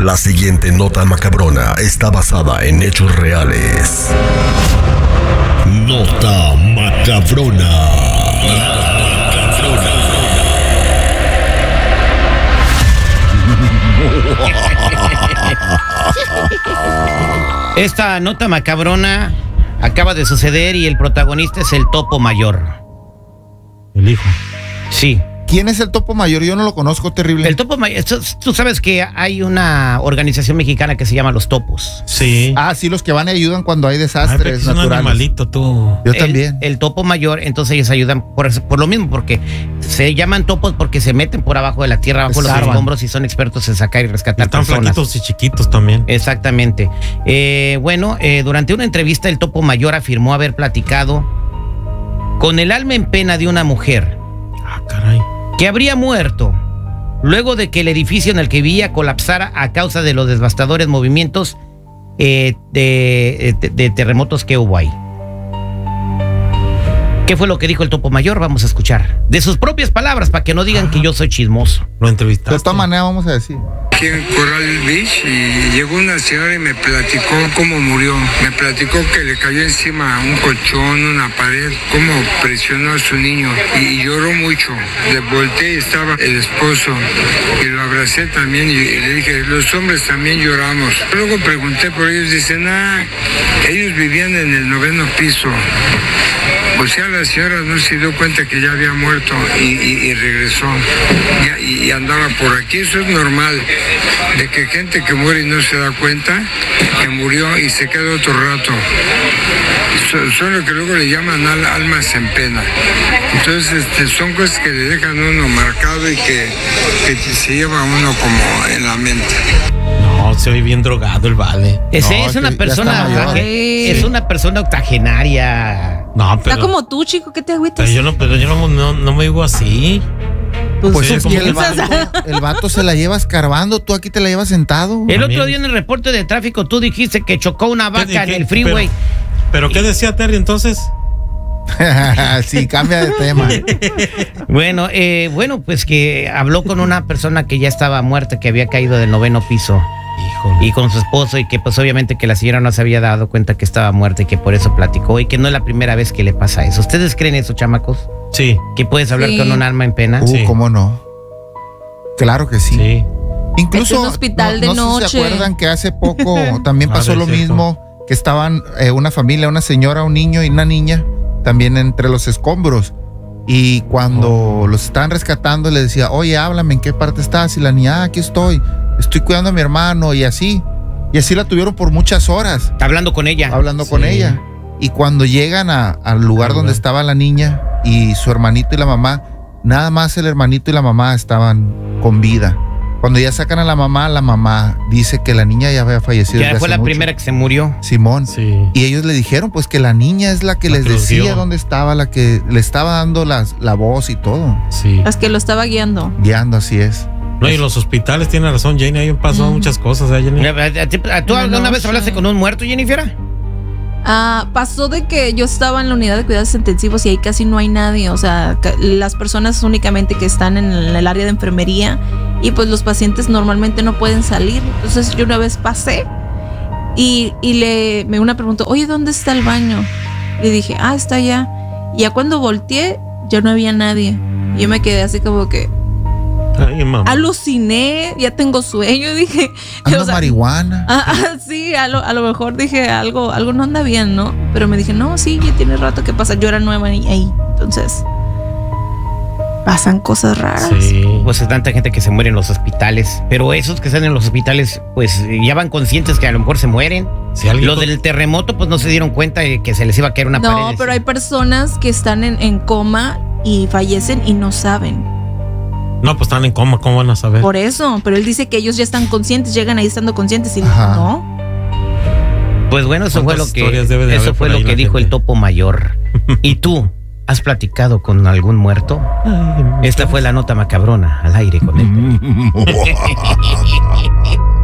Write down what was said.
La siguiente nota macabrona está basada en hechos reales. Nota macabrona. Esta nota macabrona acaba de suceder y el protagonista es el Topo Mayor. El hijo. Sí. ¿Quién es el Topo Mayor? Yo no lo conozco, terrible. El Topo Mayor, tú sabes que hay una organización mexicana que se llama Los Topos. Sí. Ah, sí, los que van y ayudan cuando hay desastres es un naturales. animalito, tú. Yo también. El Topo Mayor, entonces ellos ayudan por lo mismo, porque se llaman topos porque se meten por abajo de la tierra, abajo de los escombros y son expertos en sacar y rescatar Están personas. flaquitos y chiquitos también. Exactamente. Durante una entrevista el Topo Mayor afirmó haber platicado con el alma en pena de una mujer. Ah, caray. Que habría muerto luego de que el edificio en el que vivía colapsara a causa de los devastadores movimientos de terremotos que hubo ahí. ¿Qué fue lo que dijo el Topo Mayor? Vamos a escuchar. De sus propias palabras, para que no digan que yo soy chismoso. Lo entrevistaste. De todas maneras, vamos a decir. Aquí en Coral Beach y llegó una señora y me platicó cómo murió. Me platicó que le cayó encima un colchón, una pared, cómo presionó a su niño y lloró mucho. Le volteé y estaba el esposo y lo abracé también y le dije, los hombres también lloramos. Luego pregunté por ellos, dicen, ellos vivían en el 9º piso. O sea, la señora no se dio cuenta que ya había muerto y regresó y andaba por aquí. Eso es normal, de que gente que muere y no se da cuenta que murió y se queda otro rato. Son lo que luego le llaman almas en pena. Entonces son cosas que le dejan a uno marcado y que se lleva a uno como en la mente. No, se oye bien drogado el vale. Es una persona octogenaria. No, pero. Está como tú, chico, ¿qué te agüitas? Pero yo no me digo así. Pues sí, es que el vato se la lleva escarbando, tú aquí te la llevas sentado. El otro día en el reporte de tráfico tú dijiste que chocó una vaca en el freeway. ¿Pero qué decía Terry entonces? Sí, cambia de tema. Bueno, pues que habló con una persona que ya estaba muerta, que había caído del 9º piso. Híjole. Y con su esposo, y que pues obviamente que la señora no se había dado cuenta que estaba muerta y que por eso platicó, y que no es la primera vez que le pasa eso. ¿Ustedes creen eso, chamacos? Sí. ¿Que puedes hablar con un alma en pena? Sí. ¿Cómo no? Claro que sí. Sí. Incluso, es un hospital de no noche. sé si se acuerdan que hace poco también pasó lo mismo, que estaban una familia, una señora, un niño y una niña, también entre los escombros. Y cuando los estaban rescatando, le decía, oye, háblame, ¿en qué parte estás? Y la niña, aquí estoy cuidando a mi hermano, y así la tuvieron por muchas horas. Hablando con ella. Y cuando llegan al lugar donde estaba la niña y su hermanito y la mamá, nada más el hermanito y la mamá estaban con vida. Cuando ya sacan a la mamá dice que la niña ya había fallecido. Ya fue la primera que se murió. Simón. Sí. Y ellos le dijeron pues que la niña es la que les decía dónde estaba, la que le estaba dando la voz y todo. Sí. Las que lo estaba guiando. Guiando, así es. No, y en los hospitales tiene razón, Jenny, ahí pasó muchas cosas, Jenny. ¿Tú alguna vez hablaste con un muerto, Jennifer? Pasó de que yo estaba en la unidad de cuidados intensivos y ahí casi no hay nadie, o sea, las personas únicamente que están en el área de enfermería, y pues los pacientes normalmente no pueden salir. Entonces yo una vez pasé y una preguntó, oye, ¿dónde está el baño? Le dije, está allá. Y ya cuando volteé ya no había nadie. Y yo me quedé así como que ay, mamá. Aluciné, ya tengo sueño, dije. Anda marihuana. Sí, a lo mejor dije algo no anda bien, ¿no? Pero me dije, no, sí, ya tiene rato que pasa. Yo era nueva ahí, entonces pasan cosas raras. Sí. Pues hay tanta gente que se muere en los hospitales, pero esos que están en los hospitales, pues ya van conscientes que a lo mejor se mueren. Sí, los del terremoto, pues no se dieron cuenta de que se les iba a caer una pared. No, pero hay personas que están en coma y fallecen y no saben. No, pues están en coma, ¿cómo van a saber? Por eso, pero él dice que ellos ya están conscientes, llegan ahí estando conscientes y no. Pues bueno, eso fue lo que dijo el Topo Mayor. ¿Y tú has platicado con algún muerto? Esta fue la nota macabrona al aire con él.